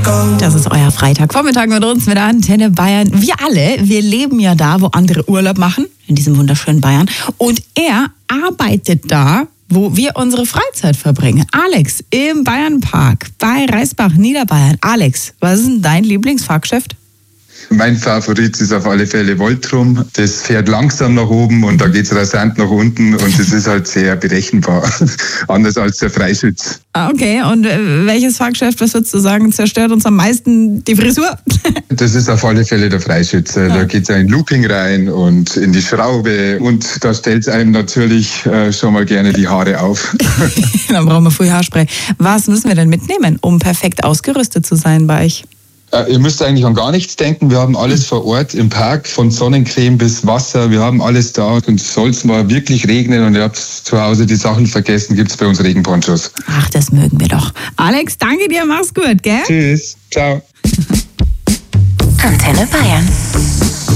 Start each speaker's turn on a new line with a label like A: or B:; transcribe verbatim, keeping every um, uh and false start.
A: Das ist euer Freitagvormittag mit uns, mit der Antenne Bayern. Wir alle, wir leben ja da, wo andere Urlaub machen, in diesem wunderschönen Bayern. Und er arbeitet da, wo wir unsere Freizeit verbringen. Alex, im Bayernpark bei Reisbach, Niederbayern. Alex, was ist denn dein Lieblingsfahrgeschäft?
B: Mein Favorit ist auf alle Fälle Voltrum. Das fährt langsam nach oben und da geht es rasant nach unten und das ist halt sehr berechenbar. Anders als der Freischütz.
A: Ah, okay. Und äh, welches Fahrgeschäft, was würdest du sagen, zerstört uns am meisten die Frisur?
B: Das ist auf alle Fälle der Freischütz. Da geht es ja in Looping rein und in die Schraube und da stellt es einem natürlich äh, schon mal gerne die Haare auf.
A: Dann brauchen wir früh Haarspray. Was müssen wir denn mitnehmen, um perfekt ausgerüstet zu sein bei euch?
B: Äh, ihr müsst eigentlich an gar nichts denken. Wir haben alles vor Ort im Park, von Sonnencreme bis Wasser. Wir haben alles da. Und soll es mal wirklich regnen und ihr habt zu Hause die Sachen vergessen, gibt es bei uns Regenponchos.
A: Ach, das mögen wir doch. Alex, danke dir, mach's gut, gell?
B: Tschüss, ciao.
C: Antenne Bayern.